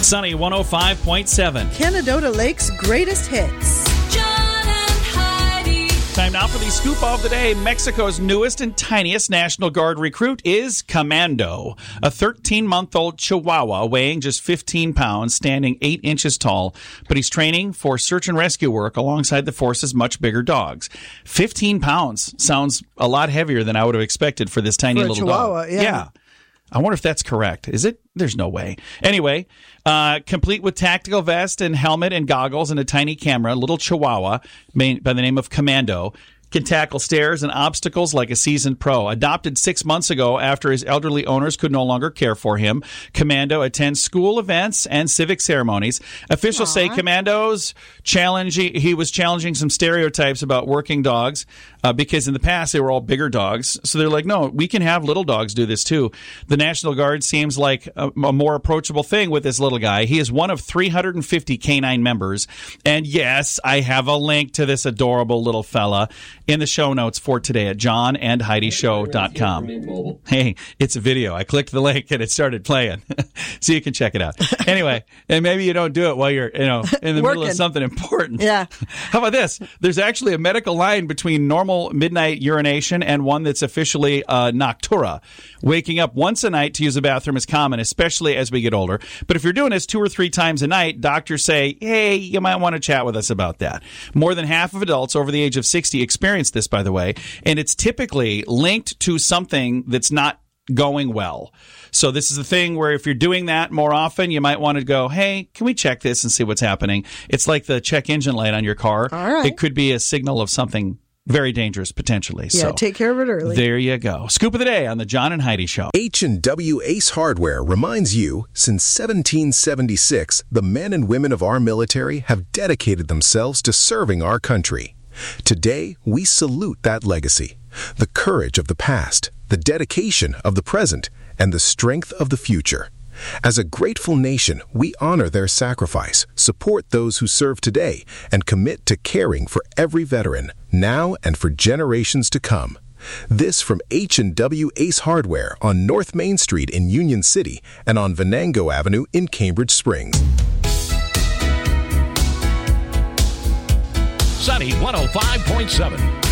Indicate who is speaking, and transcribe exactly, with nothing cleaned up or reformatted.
Speaker 1: Sunny one oh five point seven.
Speaker 2: Canadota Lake's greatest hits.
Speaker 3: John and Heidi.
Speaker 1: Time now for the scoop of the day. Mexico's newest and tiniest National Guard recruit is Commando, a thirteen-month-old Chihuahua weighing just fifteen pounds, standing eight inches tall. But he's training for search and rescue work alongside the force's much bigger dogs. fifteen pounds sounds a lot heavier than I would have expected for this tiny
Speaker 2: For a
Speaker 1: little
Speaker 2: Chihuahua,
Speaker 1: dog.
Speaker 2: yeah.
Speaker 1: yeah. I wonder if that's correct. Is it? There's no way. Anyway, uh, complete with tactical vest and helmet and goggles and a tiny camera, little Chihuahua by the name of Commando can tackle stairs and obstacles like a seasoned pro. Adopted six months ago after his elderly owners could no longer care for him, Commando attends school events and civic ceremonies. Officials
Speaker 2: Aww.
Speaker 1: say Commando's challenging. He was challenging some stereotypes about working dogs uh, because in the past they were all bigger dogs. So they're like, no, we can have little dogs do this too. The National Guard seems like a, a more approachable thing with this little guy. He is one of three hundred fifty canine members. And yes, I have a link to this adorable little fella in the show notes for today at john and heidi show dot com. Hey, it's a video. I clicked the link and it started playing. So you can check it out. Anyway, and maybe you don't do it while you're, you know, in the middle of something important.
Speaker 2: Yeah.
Speaker 1: How about this? There's actually a medical line between normal midnight urination and one that's officially uh, noctura. Waking up once a night to use a bathroom is common, especially as we get older. But if you're doing this two or three times a night, doctors say, hey, you might want to chat with us about that. More than half of adults over the age of sixty experience this, by the way, and it's typically linked to something that's not going well. So this is the thing where if you're doing that more often, you might want to go, hey, can we check this and see what's happening? It's like the check engine light on your car.
Speaker 2: All right.
Speaker 1: It could be a signal of something very dangerous, potentially.
Speaker 2: Yeah,
Speaker 1: so
Speaker 2: take care of it early.
Speaker 1: There you go. Scoop of the day on the John and Heidi Show.
Speaker 4: H and W Ace Hardware reminds you, since seventeen seventy-six, the men and women of our military have dedicated themselves to serving our country. Today, we salute that legacy, the courage of the past, the dedication of the present, and the strength of the future. As a grateful nation, we honor their sacrifice, support those who serve today, and commit to caring for every veteran, now and for generations to come. This from H and W Ace Hardware on North Main Street in Union City and on Venango Avenue in Cambridge Springs.
Speaker 5: Sunny one oh five point seven.